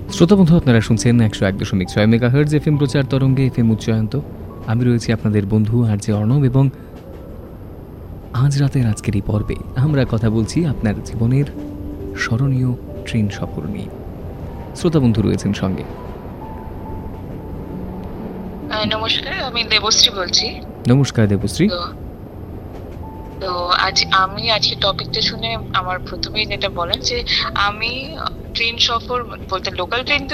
শ্রোতা বন্ধু, আপনারা শুনছেন 101.6 মেগাহার্জ এফএম প্রচার তরঙ্গে এফএম উচ্চায়ন্ত। আমি রয়েছি আপনাদের বন্ধু আরজে অর্ণব, এবং আজ রাতের আজকের এই পর্বে আমরা কথা বলছি আপনার জীবনের স্মরণীয় ট্রেন সফর নিয়ে। শ্রোতা বন্ধু রয়েছেন সঙ্গে। নমস্কার, আমি দেবশ্রী বলছি। নমস্কার দেবশ্রী। তো আমি আজকে টপিকটা শুনে আমার প্রথমেই যেটা বলেন যে আমি ট্রেন সফর বলতে লোকাল ট্রেন